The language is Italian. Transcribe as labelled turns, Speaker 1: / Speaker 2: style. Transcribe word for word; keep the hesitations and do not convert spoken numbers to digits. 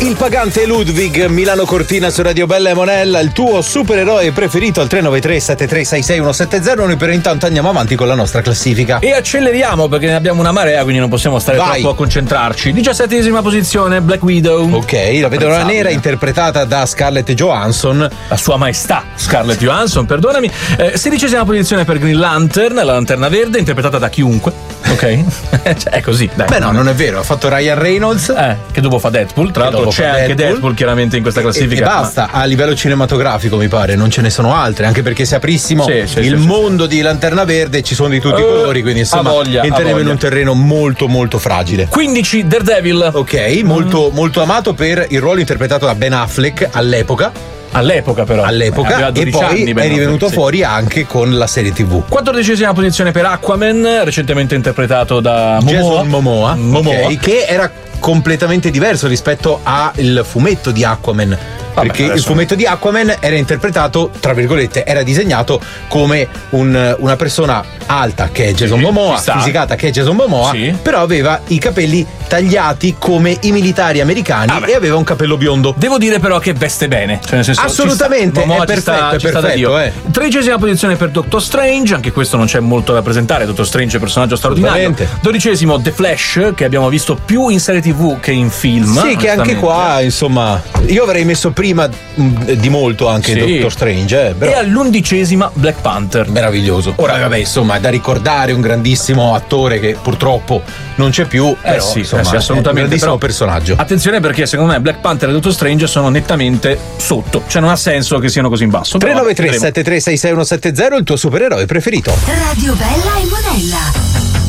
Speaker 1: Il pagante Ludwig, Milano Cortina su Radio Bella e Monella, il tuo supereroe preferito al tre nove tre sette tre sei sei uno sette zero. Noi per intanto andiamo avanti con la nostra classifica.
Speaker 2: E acceleriamo perché ne abbiamo una marea, quindi non possiamo stare
Speaker 1: Vai.
Speaker 2: troppo a concentrarci. diciassettesima posizione, Black Widow.
Speaker 1: Ok, la vedova nera interpretata da Scarlett Johansson.
Speaker 2: La sua maestà Scarlett Johansson, perdonami. Eh, sedicesima posizione per Green Lantern, la lanterna verde, interpretata da chiunque. Ok? Cioè, è così, dai.
Speaker 1: Beh no, non è vero, ha fatto Ryan Reynolds.
Speaker 2: Eh, che dopo fa Deadpool. Tra
Speaker 1: Che
Speaker 2: l'altro
Speaker 1: dopo
Speaker 2: c'è
Speaker 1: fa
Speaker 2: anche
Speaker 1: Deadpool.
Speaker 2: Deadpool chiaramente in questa classifica.
Speaker 1: E, e basta, a livello cinematografico mi pare, non ce ne sono altre, anche perché se aprissimo
Speaker 2: Sì, sì,
Speaker 1: il
Speaker 2: sì,
Speaker 1: mondo di Lanterna Verde ci sono di tutti i
Speaker 2: Uh,
Speaker 1: colori, quindi insomma
Speaker 2: ha voglia, ha
Speaker 1: entreremo in
Speaker 2: voglia.
Speaker 1: un terreno molto molto fragile.
Speaker 2: quindici Daredevil.
Speaker 1: Ok, molto, molto amato per il ruolo interpretato da Ben Affleck all'epoca.
Speaker 2: All'epoca però.
Speaker 1: All'epoca
Speaker 2: Aveva
Speaker 1: e
Speaker 2: dodici
Speaker 1: poi
Speaker 2: anni, Ben
Speaker 1: è rivenuto
Speaker 2: Affleck, sì.
Speaker 1: fuori anche con la serie tivù.
Speaker 2: quattordicesima posizione per Aquaman, recentemente interpretato da Momoa.
Speaker 1: Jason Momoa,
Speaker 2: Momoa.
Speaker 1: ok, che era completamente diverso rispetto al fumetto di Aquaman.
Speaker 2: Vabbè,
Speaker 1: perché il
Speaker 2: adesso-
Speaker 1: fumetto di Aquaman era interpretato, tra virgolette, era disegnato come un- una persona alta che è Jason
Speaker 2: Sì,
Speaker 1: Momoa,
Speaker 2: ci sta.
Speaker 1: fisicata che è Jason Momoa,
Speaker 2: Sì.
Speaker 1: però aveva i capelli tagliati come i militari americani
Speaker 2: Vabbè.
Speaker 1: e aveva un capello biondo.
Speaker 2: Devo dire però che veste bene, cioè nel senso,
Speaker 1: Assolutamente,
Speaker 2: ci sta. Momoa
Speaker 1: è
Speaker 2: ci sta-
Speaker 1: perfetto, è
Speaker 2: ci sta da
Speaker 1: perfetto,
Speaker 2: Dio.
Speaker 1: eh.
Speaker 2: Tredicesima posizione per Doctor Strange, anche questo non c'è molto da presentare. Doctor Strange è un personaggio straordinario.
Speaker 1: Assolutamente.
Speaker 2: Dodicesimo The Flash, che abbiamo visto più in serie tivù che in film.
Speaker 1: Sì, che anche
Speaker 2: onestamente.
Speaker 1: qua, insomma, io avrei messo prima mh, di molto anche
Speaker 2: Sì.
Speaker 1: Doctor Strange, eh, però
Speaker 2: E all'undicesima Black Panther.
Speaker 1: meraviglioso. Ora, vabbè, insomma, è da ricordare un grandissimo attore che purtroppo non c'è più, però,
Speaker 2: sì,
Speaker 1: insomma,
Speaker 2: eh sì,
Speaker 1: è
Speaker 2: assolutamente,
Speaker 1: un grandissimo
Speaker 2: però-
Speaker 1: personaggio.
Speaker 2: Attenzione perché secondo me Black Panther e Doctor Strange sono nettamente sotto, cioè non ha senso che siano così in basso.
Speaker 1: tre
Speaker 2: Però
Speaker 1: nove tre
Speaker 2: vedremo.
Speaker 1: sette tre sei sei uno sette zero, il tuo supereroe preferito.
Speaker 3: Radio Bella e Monella.